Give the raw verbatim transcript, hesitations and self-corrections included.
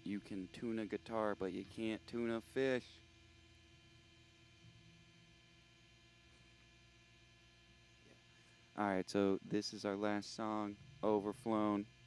you can tune a guitar, but you can't tune a fish. All right, so this is our last song, Overflown.